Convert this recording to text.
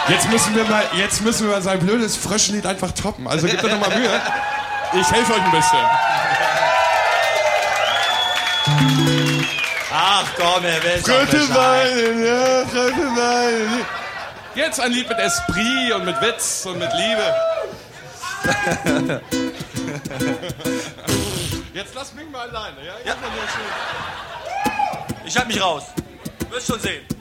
Jetzt müssen wir mal sein blödes Fröschenlied einfach toppen. Also gebt euch doch mal Mühe. Ich helfe euch ein bisschen. Ach komm, er will Weinen. Jetzt ein Lied mit Esprit und mit Witz und mit Liebe. Jetzt lass mich mal alleine. Ja? Ich hab mich raus. Wirst schon sehen.